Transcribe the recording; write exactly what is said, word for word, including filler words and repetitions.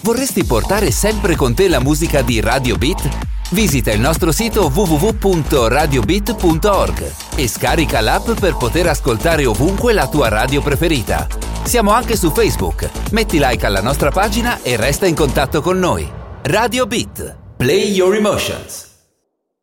Vorresti portare sempre con te la musica di Radio Beat? Visita il nostro sito w w w punto radio beat punto org e scarica l'app per poter ascoltare ovunque la tua radio preferita. Siamo anche su Facebook. Metti like alla nostra pagina e resta in contatto con noi. Radio Beat. Play your emotions.